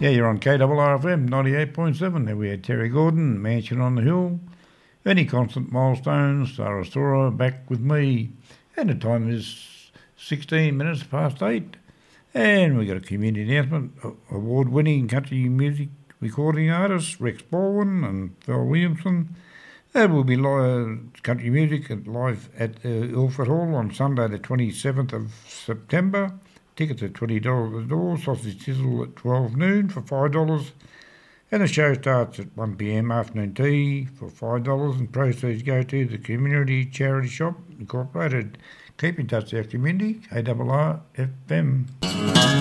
Yeah, you're on KRRFM 98.7. There we had Terry Gordon, Mansion on the Hill, Any Constant Milestones, Sarah Stora back with me. And the time is 16 minutes past 8. And we got a community announcement. Award-winning country music recording artists Rex Baldwin and Phil Williamson. There will be country music live at Ilford Hall on Sunday the 27th of September. Tickets are $20 at the door. Sausage sizzle at 12 noon for $5. And the show starts at 1 p.m. afternoon tea for $5. And proceeds go to the Community Charity Shop Incorporated. Keep in touch with our community, KRRFM.